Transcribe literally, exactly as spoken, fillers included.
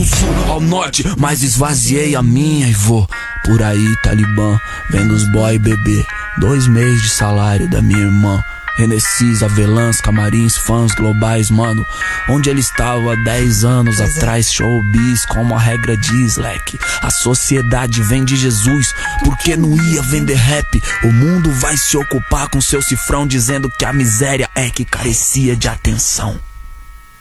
sul ao norte, mas esvaziei a minha e vou por aí, Talibã, vendo os boy beber dois meses de salário da minha irmã. Renessis, avelãs, camarins, fãs globais, mano. Onde ele estava há dez anos atrás, showbiz, como a regra diz, leque. A sociedade vende Jesus, porque não ia vender rap. O mundo vai se ocupar com seu cifrão, dizendo que a miséria é que carecia de atenção.